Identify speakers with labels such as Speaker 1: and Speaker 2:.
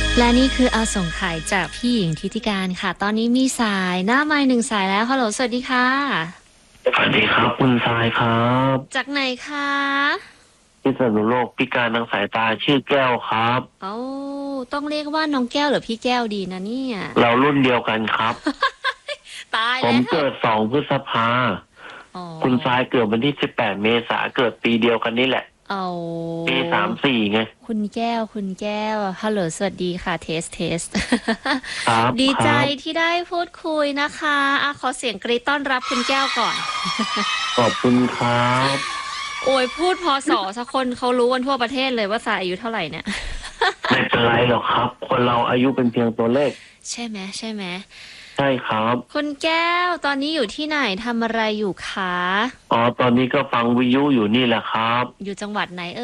Speaker 1: และนี่คือเอาส่งขายจากพี่หญิงทิติการค่ะตอนนี้มีสายหน้าไมค์1 สายแล้วฮัลโหลสวัสดีค่ะ
Speaker 2: สวัสดีครับคุณทรายครับ
Speaker 1: จากไหนคะ
Speaker 2: พิษณุโลกพิการทางสายตาชื่อแก้วครับ
Speaker 1: เอ้าต้องเรียกว่าน้องแก้วหรือพี่แก้วดีนะเนี่ย
Speaker 2: เรารุ่นเดียวกันครับ
Speaker 1: ตาย
Speaker 2: ผม
Speaker 1: แล้ว
Speaker 2: เกิด2 พฤษภา
Speaker 1: อ๋อ
Speaker 2: คุณทรายเกิดวันที่18 เมษาเกิดปีเดียวกันนี่แหละ
Speaker 1: เอา
Speaker 2: ปี34ไง
Speaker 1: คุณแก้วฮัลโหลสวัสดีค่ะเทส
Speaker 2: ครับ
Speaker 1: ดีใจ
Speaker 2: ครับ
Speaker 1: ที่ได้พูดคุยนะคะขอเสียงกรี๊ดต้อนรับคุณแก้วก่อน
Speaker 2: ขอบคุณครับ
Speaker 1: โอ้ยพูดพอสอสักคนเขารู้กันทั่วประเทศเลยว่าสายอายุเท่าไหร่เนี่ย
Speaker 2: ไม่เป็นไรหรอกครับ คนเราอายุเป็นเพียงตัวเลข
Speaker 1: ใช่ไหม
Speaker 2: ใช่ครับ
Speaker 1: คุณแก้วตอนนี้อยู่ที่ไหนทำอะไรอยู่คะ
Speaker 2: อ๋อตอนนี้ก็ฟังวิทยุอยู่นี่แหละครับ
Speaker 1: อยู่จังหวัดไหน